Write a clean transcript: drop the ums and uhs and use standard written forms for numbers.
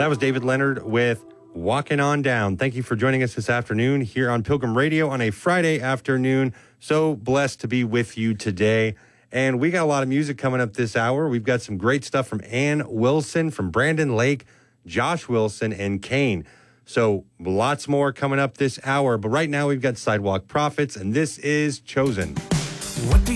That was David Leonard with Walking On Down. Thank you for joining us this afternoon here on Pilgrim Radio on a Friday afternoon. So blessed to be with you today. And we got a lot of music coming up this hour. We've got some great stuff from Ann Wilson, from Brandon Lake, Josh Wilson, and Kane. So lots more coming up this hour. But right now we've got Sidewalk Prophets, and this is Chosen.